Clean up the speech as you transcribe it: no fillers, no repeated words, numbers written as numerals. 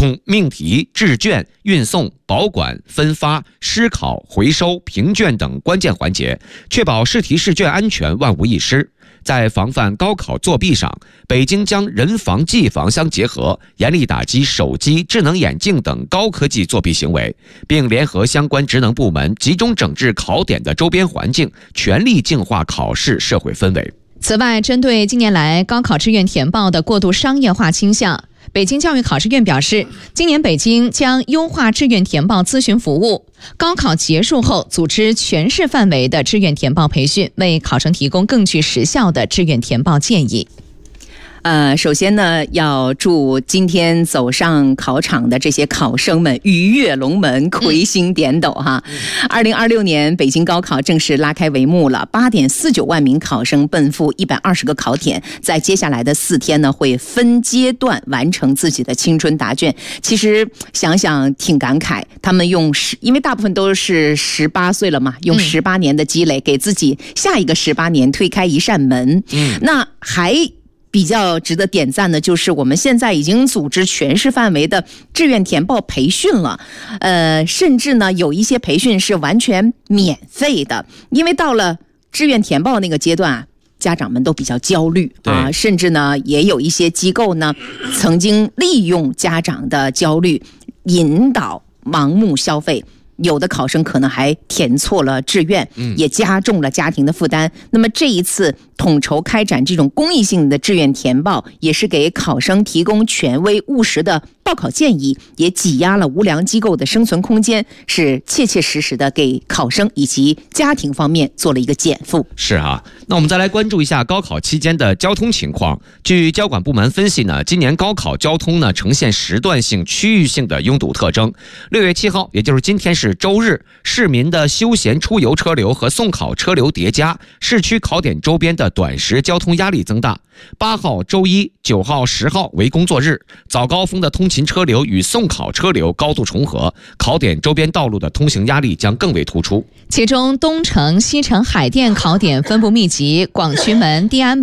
控命题、制卷、运送、保管、分发、施考、回收、评卷等关键环节，确保试题试卷安全万无一失。在防范高考作弊上，北京将人防技防相结合，严厉打击手机、智能眼镜等高科技作弊行为，并联合相关职能部门集中整治考点的周边环境，全力净化考试社会氛围。 此外，针对近年来高考志愿填报的过度商业化倾向，北京教育考试院表示，今年北京将优化志愿填报咨询服务，高考结束后组织全市范围的志愿填报培训，为考生提供更具时效的志愿填报建议。 首先呢，要祝今天走上考场的这些考生们鱼跃龙门，魁星点斗哈。2026年北京高考正式拉开帷幕了，8.49万名考生奔赴120个考点，在接下来的4天呢，会分阶段完成自己的青春答卷。其实想想挺感慨，他们因为大部分都是18岁了嘛，用18年的积累给自己下一个18年推开一扇门。那还比较值得点赞的就是我们现在已经组织全市范围的志愿填报培训了，甚至呢有一些培训是完全免费的，因为到了志愿填报那个阶段啊，家长们都比较焦虑啊，甚至呢也有一些机构呢曾经利用家长的焦虑引导盲目消费。有的考生可能还填错了志愿，也加重了家庭的负担。那么这一次统筹开展这种公益性的志愿填报，也是给考生提供权威务实的报考建议，也挤压了无良机构的生存空间，是切切实实的给考生以及家庭方面做了一个减负。 是啊，那我们再来关注一下高考期间的交通情况。据交管部门分析呢，今年高考交通呢呈现时段性、区域性的拥堵特征。6月7号，也就是今天是周日，市民的休闲出游车流和送考车流叠加，市区考点周边的短时交通压力增大。8号周一、9号、10号为工作日，早高峰的通勤车流与送考车流高度重合，考点周边道路的通行压力将更为突出。 其中，东城、西城、海淀考点分布密集，广渠门、地安